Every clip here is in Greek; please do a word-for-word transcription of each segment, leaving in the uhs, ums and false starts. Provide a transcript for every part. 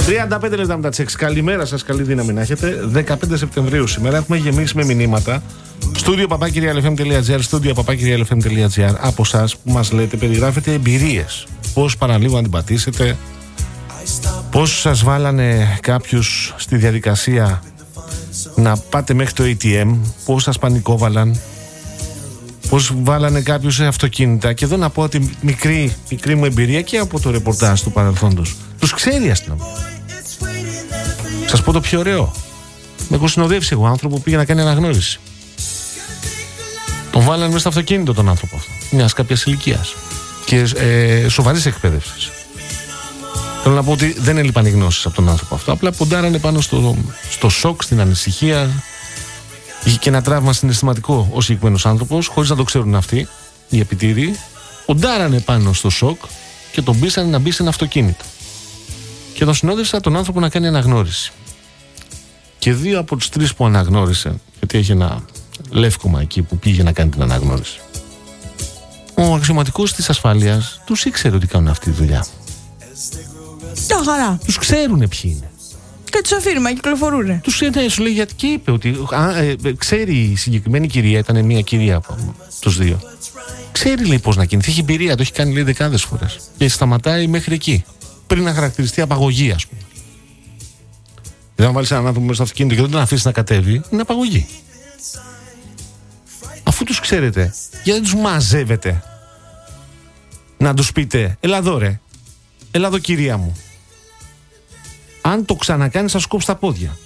τριάντα πέντε λεπτά μετά τις έξι. Καλημέρα σας, καλή δύναμη να έχετε. δεκαπέντε Σεπτεμβρίου σήμερα έχουμε γεμίσει με μηνύματα. Στούντιο παπάκι ρι ελ εφ εμ τελεία τζι άρ, στούντιο παπάκι ρι ελ εφ εμ τελεία τζι άρ. Από εσάς που μας λέτε, περιγράφετε εμπειρίες. Πώς παραλίγο να την πατήσετε, πώς σας βάλανε κάποιους στη διαδικασία να πάτε μέχρι το έι τι εμ, πώς σας πανικόβαλαν, πώς βάλανε κάποιους σε αυτοκίνητα. Και εδώ να πω ότι μικρή, μικρή μου εμπειρία και από το ρεπορτάζ του παρελθόντος. Τους ξέρει η αστυνομία. Σας πω το πιο ωραίο. Με έχω συνοδεύσει εγώ άνθρωπο που πήγε να κάνει αναγνώριση. Τον βάλανε μέσα στο αυτοκίνητο τον άνθρωπο αυτό, μιας κάποιας ηλικίας και ε, σοβαρής εκπαίδευσης. Θέλω να πω ότι δεν έλειπαν οι γνώσεις από τον άνθρωπο αυτό. Απλά ποντάρανε πάνω στο, στο σοκ, στην ανησυχία. Είχε και ένα τραύμα συναισθηματικό ο συγκεκριμένος άνθρωπος, χωρίς να το ξέρουν αυτοί, οι επιτήριοι. Ποντάρανε πάνω στο σοκ και τον πείσανε να μπει σε ένα αυτοκίνητο. Και τον συνόδευσα τον άνθρωπο να κάνει αναγνώριση. Και δύο από τους τρεις που αναγνώρισε, γιατί έχει ένα λεύκομα εκεί που πήγε να κάνει την αναγνώριση, ο αξιωματικός της ασφάλειας τους ήξερε ότι κάνουν αυτή τη δουλειά. Τα χαρά. Τους ξέρουνε ποιοι είναι. Και τους αφήνουμε, κυκλοφορούνε. Τους ναι, σου λέει γιατί και είπε ότι α, ε, ξέρει η συγκεκριμένη κυρία, ήταν μια κυρία από τους δύο. Ξέρει, λέει, πώς να κινηθεί. Έχει εμπειρία, το έχει κάνει, λέει, δεκάδες φορές. Και σταματάει μέχρι εκεί. Πριν να χαρακτηριστεί απαγωγή, ας πούμε. Δεν θα βάλεις έναν άνθρωπο μέσα στο αυτοκίνητο και δεν τον αφήσει να κατέβει, είναι απαγωγή. Αφού τους ξέρετε, γιατί δεν τους μαζεύετε να τους πείτε, έλα εδώ ρε, έλα εδώ κυρία μου. Αν το ξανακάνεις θα σου κόψει τα πόδια.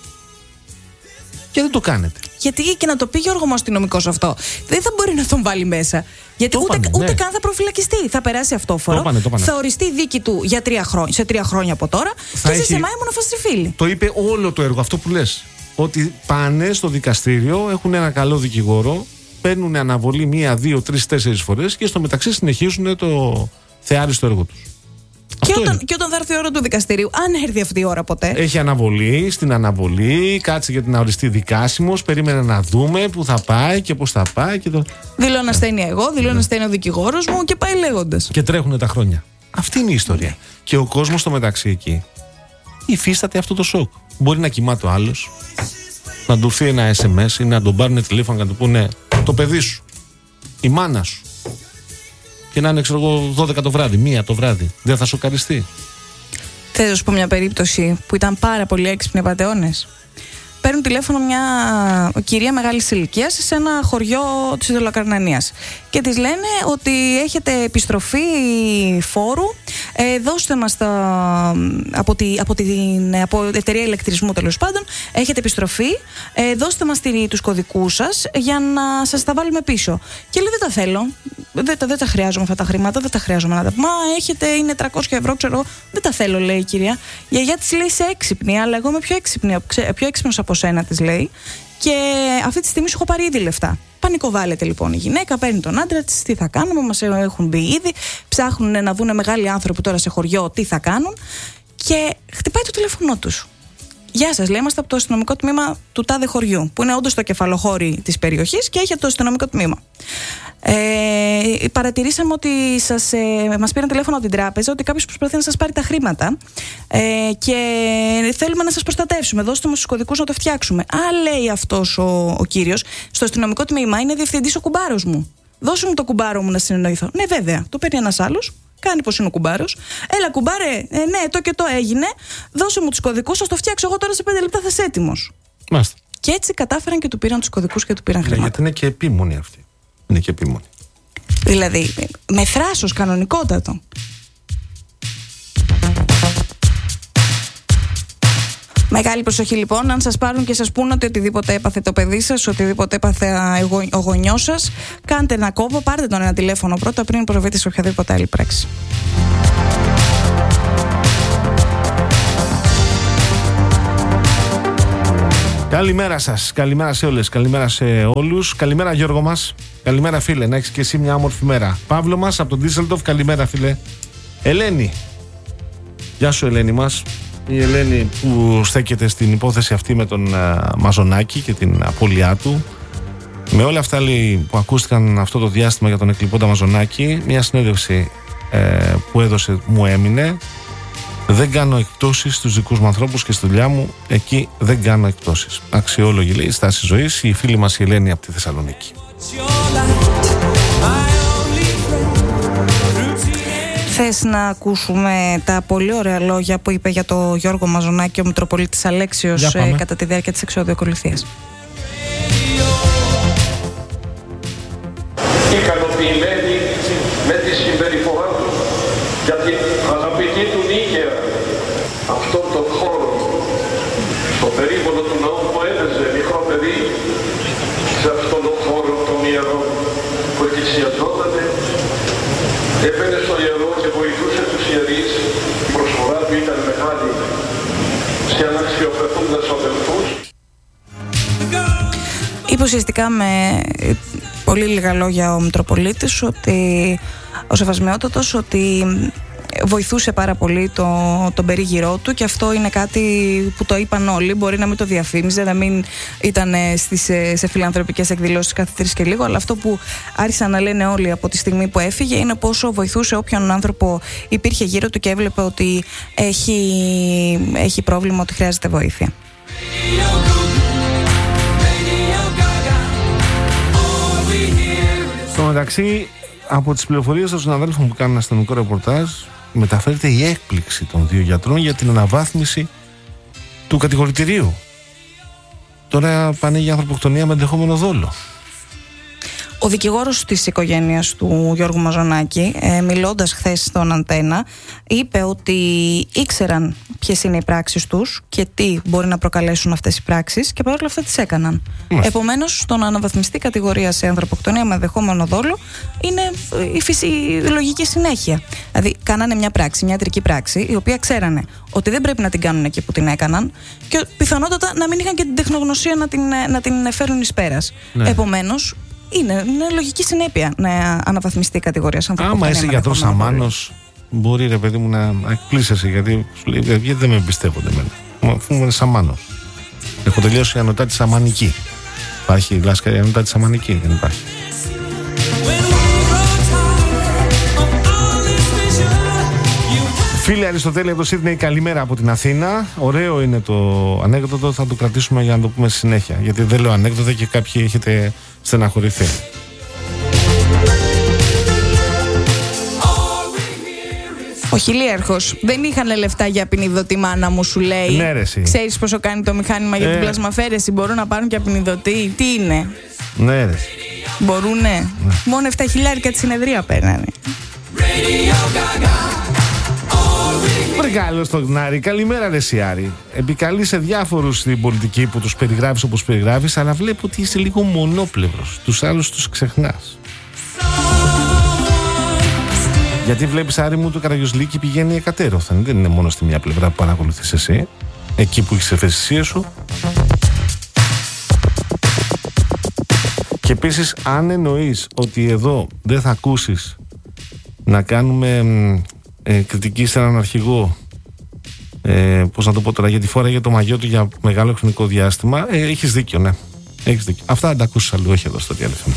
Και δεν το κάνετε. Γιατί και να το πει Γιώργο μου ο αστυνομικός αυτό, δεν θα μπορεί να τον βάλει μέσα. Γιατί ούτε, πάνε, ούτε ναι. καν θα προφυλακιστεί. Θα περάσει αυτόφορο. Το πάνε, το πάνε. Θα οριστεί δίκη του για τρία χρόνια, σε τρία χρόνια από τώρα. Θα και έχει... σε Μάη μονοφαστριφίλη. Το είπε όλο το έργο, αυτό που λες. Ότι πάνε στο δικαστήριο, έχουν ένα καλό δικηγόρο, παίρνουν αναβολή μία, δύο, τρεις, τέσσερις φορές και στο μεταξύ συνεχίζουν το θεάριστο έργο τους. Και όταν, και όταν θα έρθει η ώρα του δικαστηρίου, αν έρθει αυτή η ώρα ποτέ. Έχει αναβολή, στην αναβολή, κάτσε για την οριστεί δικάσιμος, περίμενε να δούμε πού θα πάει και πώς θα πάει. Και το... Δηλώνω ασθένεια εγώ, δηλώνω ασθένεια ο δικηγόρος μου και πάει λέγοντας. Και τρέχουν τα χρόνια. Αυτή είναι η ιστορία. Και ο κόσμος στο μεταξύ εκεί υφίσταται αυτό το σοκ. Μπορεί να κοιμάται ο άλλος, να του έρθει ένα ες εμ ες ή να τον πάρουν τηλέφωνο και να του πούνε το παιδί σου, η μάνα σου. Και να είναι, ξέρω εγώ, δώδεκα το βράδυ, μία το βράδυ. Δεν θα σοκαριστεί. Θέλω να σου πω μια περίπτωση που ήταν πάρα πολύ έξυπνοι απατεώνες. Παίρνουν τηλέφωνο μια κυρία μεγάλης ηλικίας σε ένα χωριό της Δωλοκαρνανίας και της λένε ότι έχετε επιστροφή φόρου, ε, δώστε μας τα, από, τη, από την από εταιρεία ηλεκτρισμού τέλος πάντων, έχετε επιστροφή, ε, δώστε μας τη, τους κωδικούς σας για να σας τα βάλουμε πίσω. Και λέει δεν τα θέλω, δεν τα, δεν τα χρειάζομαι αυτά τα χρήματα, δεν τα χρειάζομαι να τα... Μα έχετε, είναι τριακόσια ευρώ, ξέρω, δεν τα θέλω, λέει η κυρία. Η γιαγιά της λέει είσαι έξυπνη, αλλά εγώ είμαι πιο έξυπνη, πιο έξυπνος από σένα, της λέει, και αυτή τη στιγμή σου έχω πάρει ήδη λεφτά. Πανικοβάλλεται λοιπόν η γυναίκα, παίρνει τον άντρα της, τι θα κάνουμε, μας έχουν μπει ήδη, ψάχνουν να δουν μεγάλοι άνθρωποι τώρα σε χωριό τι θα κάνουν και χτυπάει το τηλέφωνό τους. Γεια σας, λέει, είμαστε από το αστυνομικό τμήμα του τάδε χωριού, που είναι όντως το κεφαλοχώρι της περιοχής και έχει το αστυνομικό τμήμα. Ε, παρατηρήσαμε ότι σας, ε, μας πήραν τηλέφωνο από την τράπεζα ότι κάποιος προσπαθεί να σας πάρει τα χρήματα ε, και θέλουμε να σας προστατεύσουμε. Δώστε μας τους κωδικούς να το φτιάξουμε. Α, λέει αυτός ο, ο κύριος, στο αστυνομικό τμήμα είναι διευθυντής ο κουμπάρος μου. Δώσε μου το κουμπάρο μου να συνεννοηθώ. Ναι, βέβαια, το παίρνει ένας άλλος. Κάνει πως είναι ο κουμπάρος. Έλα, κουμπάρε, ε, ναι, το και το έγινε. Δώσε μου τους κωδικούς, θα το φτιάξω εγώ τώρα σε πέντε λεπτά, θα είσαι έτοιμος. Μάλιστα. Και έτσι κατάφεραν και του πήραν τους κωδικούς και του πήραν χρήματα. Γιατί είναι και επίμονη αυτή. Είναι και επίμονη. Δηλαδή, με θράσος κανονικότατο. Μεγάλη προσοχή λοιπόν, αν σας πάρουν και σας πούν ότι οτιδήποτε έπαθε το παιδί σας, οτιδήποτε έπαθε ο γονιός σας, κάντε ένα κόπο, πάρτε τον ένα τηλέφωνο πρώτα πριν προβείτε σε οποιαδήποτε άλλη πράξη. Καλημέρα σας, καλημέρα σε όλες, καλημέρα σε όλους. Καλημέρα Γιώργο μας, καλημέρα φίλε, να έχεις και εσύ μια όμορφη μέρα. Παύλο μας από τον Ντίσσελντορφ, καλημέρα φίλε. Ελένη, γεια σου Ελένη μας. Η Ελένη που στέκεται στην υπόθεση αυτή με τον uh, Μαζονάκη και την απώλειά του. Με όλα αυτά λέει, που ακούστηκαν αυτό το διάστημα για τον εκλειπώντα Μαζονάκη, μια συνέντευξη ε, που έδωσε μου έμεινε Δεν κάνω εκπτώσεις στους δικούς μου ανθρώπους και στη δουλειά μου. Εκεί δεν κάνω εκπτώσεις. Αξιόλογη, λέει, στάση ζωής. Η φίλη μας η Ελένη από τη Θεσσαλονίκη. Θες να ακούσουμε τα πολύ ωραία λόγια που είπε για το Γιώργο Μαζονάκη ο Μητροπολίτης Αλέξιος ε, κατά τη διάρκεια της εξοδιακολουθίας? Ικανοποιημένοι με τη συμπεριφορά του, γιατί αγαπητοί του νίκαια αυτόν τον χώρο, στο περίπολο του ναού που έπαιζε μικρό παιδί, σε αυτόν τον χώρο τον ιερό που εκκλησιαζότανε, έπαιρνε στο ιερό και βοηθούσε τους ιερείς. Η προσφορά του ήταν μεγάλη σε αναξιοπρεπούντας αδελφούς. Είπε ουσιαστικά με πολύ λίγα λόγια ο Μητροπολίτης ότι ο Σεβασμιότατος ότι βοηθούσε πάρα πολύ το, τον περίγυρό του, και αυτό είναι κάτι που το είπαν όλοι. Μπορεί να μην το διαφήμιζε, να μην ήταν στις, σε φιλανθρωπικές εκδηλώσεις κάθε τρεις και λίγο, αλλά αυτό που άρχισαν να λένε όλοι από τη στιγμή που έφυγε είναι πόσο βοηθούσε όποιον άνθρωπο υπήρχε γύρω του και έβλεπε ότι έχει, έχει πρόβλημα, ότι χρειάζεται βοήθεια. Στο μεταξύ, από τις πληροφορίες των συναδέλφων που κάνουν αστυνομικό ρεπορτάζ, μεταφέρεται η έκπληξη των δύο γιατρών για την αναβάθμιση του κατηγορητηρίου. Τώρα πάνε για ανθρωποκτονία με ενδεχόμενο δόλο. Ο δικηγόρος της οικογένειας του Γιώργου Μαζονάκη, ε, μιλώντας χθες στον Αντένα, είπε ότι ήξεραν ποιες είναι οι πράξεις τους και τι μπορεί να προκαλέσουν αυτές οι πράξεις, και παρόλα αυτά τις έκαναν. Μάλιστα. Επομένως, το να αναβαθμιστεί κατηγορία σε ανθρωποκτονία με ενδεχόμενο δόλο είναι η, φυσι... η λογική συνέχεια. Δηλαδή, κάνανε μια πράξη, μια ιατρική πράξη, η οποία ξέρανε ότι δεν πρέπει να την κάνουν εκεί που την έκαναν, και πιθανότατα να μην είχαν και την τεχνογνωσία να την, να την φέρουν εις πέρας. Ναι. Επομένως, Είναι, είναι λογική συνέπεια να αναβαθμιστεί η κατηγορία σαν ανθρωποκτονία. Άμα είσαι γιατρός αμάνος, μπορεί, ρε παιδί μου, να εκπλήσεσαι, γιατί σου λέει, γιατί δεν με εμπιστεύονται εμένα, αφού είμαι σαμάνος. Έχω τελειώσει η ανωτάτη σαμανική. Υπάρχει λάσκα η ανωτάτη σαμανική? Δεν υπάρχει. Φίλε Αριστοτέλη από το Σίδνεϊ, καλημέρα από την Αθήνα. Ωραίο είναι το ανέκδοτο, θα το κρατήσουμε για να το πούμε στη συνέχεια, γιατί δεν λέω ανέκδοτο και κάποιοι έχετε στεναχωρηθεί. Ο χιλίαρχος. Δεν είχαν λεφτά για απεινιδωτή, μάνα μου, σου λέει. Ναι, ρε, εσύ. Ξέρεις πόσο κάνει το μηχάνημα ε. για την πλασμαφαίρεση? Μπορούν να πάρουν και απεινιδωτή? Τι είναι? Ναι, ρε. Μπορούνε. Ναι. Μόνο εφτά χιλιάρικα τη συνεδρία παίρνανε. Βρε στον Γνάρη, καλημέρα ρε Σιάρη. Επικαλεί σε διάφορους στην πολιτική που τους περιγράφεις όπως περιγράφεις, αλλά βλέπω ότι είσαι λίγο μονόπλευρος. Τους άλλους τους ξεχνάς. Γιατί βλέπεις, Άρη μου, το Καραγιοσλίκη πηγαίνει εκατέρωθεν. Δεν είναι μόνο στη μια πλευρά που παρακολουθείς εσύ, εκεί που έχεις ευαισθησίες σου. Και επίσης, αν εννοείς ότι εδώ δεν θα ακούσεις να κάνουμε ε, κριτική σε έναν αρχηγό, ε, πώς να το πω τώρα, γιατί φόραγε το μαγιό του για μεγάλο χρονικό διάστημα, ε, έχεις δίκιο, ναι. Έχεις δίκιο. Αυτά δεν τα ακούσεις αλλού, όχι εδώ στο διάλειμμα.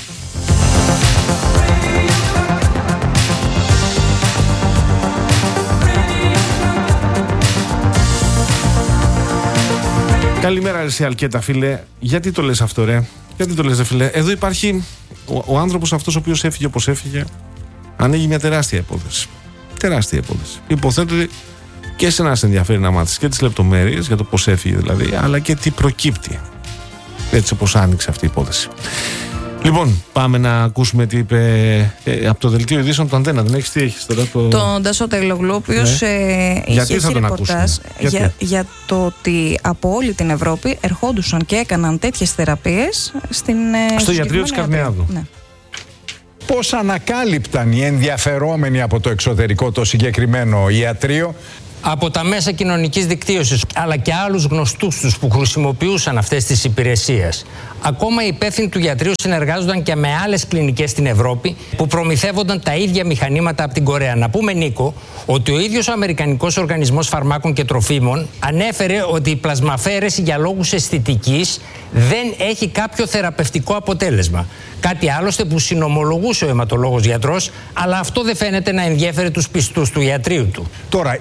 Καλημέρα ρε Αλκέτα, φίλε. Γιατί το λες αυτό, ρε? Γιατί το λες, ρε φίλε? Εδώ υπάρχει ο, ο άνθρωπος αυτός ο οποίος έφυγε όπως έφυγε, ανοίγει μια τεράστια υπόθεση. Τεράστια υπόθεση. Υποθέτω ότι και σε να σε ενδιαφέρει να μάθεις και τις λεπτομέρειες για το πώς έφυγε δηλαδή, αλλά και τι προκύπτει, έτσι όπως άνοιξε αυτή η υπόθεση. Λοιπόν, πάμε να ακούσουμε τι είπε ε, από το δελτίο ειδήσεων του Αντένα. Δεν έχεις, τι έχεις τώρα? Το... Τον Τάσο Τελογλού, ο οποίος ναι. ε, γιατί είχε θα τον ρεπορτάζ για, για το ότι από όλη την Ευρώπη ερχόντουσαν και έκαναν τέτοιες θεραπείες στην, στο ιατρείο της Καρνεάδου. Ναι. Πώς ανακάλυπταν οι ενδιαφερόμενοι από το εξωτερικό το συγκεκριμένο ιατρείο? Από τα μέσα κοινωνικής δικτύωσης, αλλά και άλλους γνωστούς τους που χρησιμοποιούσαν αυτές τις υπηρεσίες. Ακόμα οι υπεύθυνοι του ιατρείου συνεργάζονταν και με άλλες κλινικές στην Ευρώπη που προμηθεύονταν τα ίδια μηχανήματα από την Κορέα. Να πούμε, Νίκο, ότι ο ίδιος ο Αμερικανικός Οργανισμός Φαρμάκων και Τροφίμων ανέφερε ότι η πλασμαφαίρεση για λόγους αισθητικής δεν έχει κάποιο θεραπευτικό αποτέλεσμα. Κάτι άλλωστε που συνομολογούσε ο αιματολόγος γιατρός, αλλά αυτό δεν φαίνεται να ενδιέφερε τους πιστούς του ιατρείου του. Τώρα, ήταν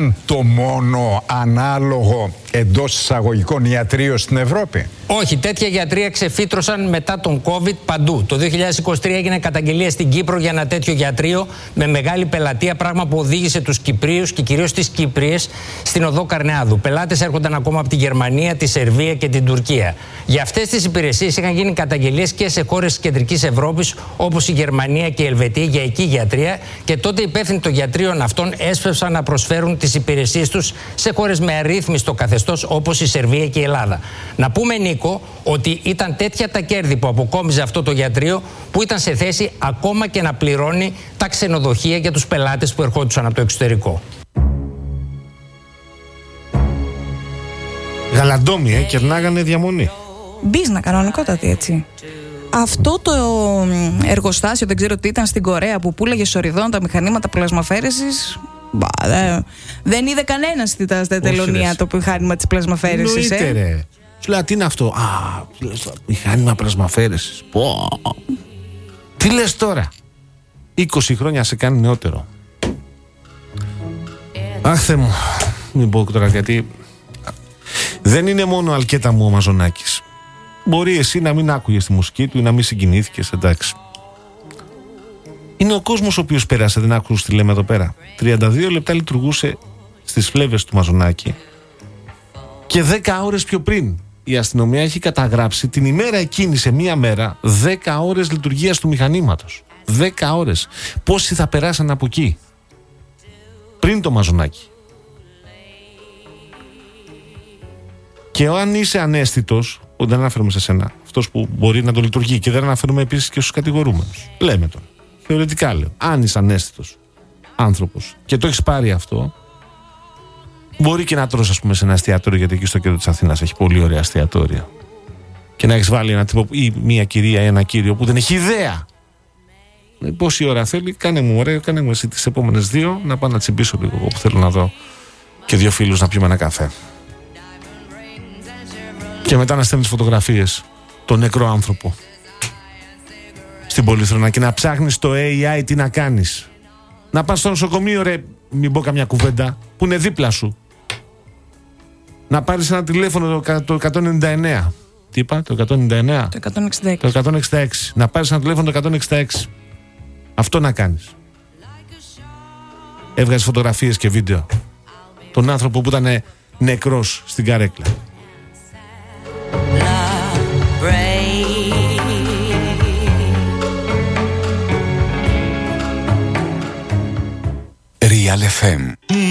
ήταν το μόνο ανάλογο εντός εισαγωγικών ιατρείο στην Ευρώπη? Όχι, τέτοια γιατρία ξεφύτρωσαν μετά τον COVID παντού. Το δύο χιλιάδες είκοσι τρία έγινε καταγγελία στην Κύπρο για ένα τέτοιο γιατρείο με μεγάλη πελατεία, πράγμα που οδήγησε τους Κυπρίους και κυρίως τις Κύπριες στην οδό Καρνεάδου. Πελάτες έρχονταν ακόμα από τη Γερμανία, τη Σερβία και την Τουρκία. Για αυτές τις υπηρεσίες είχαν γίνει καταγγελίες και σε χώρες της Κεντρικής Ευρώπης, όπως η Γερμανία και η Ελβετία, για εκεί γιατρία, και τότε οι υπεύθυνοι των γιατρίων αυτών έσπευσαν να προσφέρουν τις υπηρεσίες τους σε χώρες με αρρύθμιστο καθεστώς, όπως η Σερβία και η Ελλάδα. Να πούμε, Νίκο, ότι ήταν τέτοια τα κέρδη που αποκόμιζε αυτό το γιατρείο, που ήταν σε θέση ακόμα και να πληρώνει τα ξενοδοχεία για τους πελάτες που ερχόντουσαν από το εξωτερικό. Γαλαντόμοι, ε, κερνάγανε διαμονή. Μπίζνα, κανονικότατη, έτσι. Αυτό το εργοστάσιο, δεν ξέρω τι ήταν, στην Κορέα, που πουλάγε σοριδών τα μηχανήματα πλασμαφέρεσης, μπα, δε, δεν είδε κανένας τι στα τελωνία το μηχάνημα της πλασμαφέρεσης. Εννοείται, ε. ρε. Σου λέει, τι είναι αυτό? Α, μηχάνημα πλασμαφέρεσης. Πω. Τι λες τώρα? είκοσι χρόνια σε κάνει νεότερο. Αχ, Θεέ μου. Μην πω τώρα, γιατί δεν είναι μόνο αλκέτα μου ο Μαζονάκης. Μπορεί εσύ να μην άκουγες τη μουσική του ή να μην συγκινήθηκες, εντάξει. Είναι ο κόσμος ο οποίος πέρασε, δεν άκουσες τι λέμε εδώ πέρα. τριάντα δύο λεπτά λειτουργούσε στις φλέβες του Μαζονάκη και δέκα ώρες πιο πριν η αστυνομία έχει καταγράψει την ημέρα εκείνη, σε μία μέρα, δέκα ώρες λειτουργίας του μηχανήματος. δέκα ώρες. Πόσοι θα περάσαν από εκεί πριν το Μαζονάκη? Και αν είσαι ανέστητος, δεν αναφέρομαι σε σένα, αυτός που μπορεί να το λειτουργεί, και δεν αναφέρομαι επίσης και στους κατηγορούμενους, λέμε τον, θεωρητικά λέω, αν είσαι ανέστητος άνθρωπος και το έχεις πάρει αυτό, μπορεί και να τρως, ας πούμε, σε ένα εστιατόριο, γιατί εκεί στο κέντρο της Αθήνας έχει πολύ ωραία εστιατόρια, και να έχεις βάλει ένα τύπο ή μια κυρία ή ένα κύριο που δεν έχει ιδέα πόση ώρα θέλει. Κάνε μου ωραίο, κάνε μου εσύ τις επόμενες δύο να πάω να τσιμπήσω λίγο, εγώ που θέλω να δω και δύο φίλους να πιούμε ένα καφέ. Και μετά να στέλνεις φωτογραφίες τον νεκρό άνθρωπο στην πολυθρόνα και να ψάχνεις το έι άι τι να κάνεις. Να πας στο νοσοκομείο, ρε, μην πω καμιά κουβέντα, που είναι δίπλα σου. Να πάρεις ένα τηλέφωνο, το εκατόν ενενήντα εννέα. Τι είπα, το εκατόν ενενήντα εννέα? Το εκατόν εξήντα έξι. Το εκατόν εξήντα έξι. Να πάρεις ένα τηλέφωνο το εκατόν εξήντα έξι. Αυτό να κάνεις. Έβγαζες φωτογραφίες και βίντεο τον άνθρωπο που ήταν νεκρός στην καρέκλα. Real εφ εμ.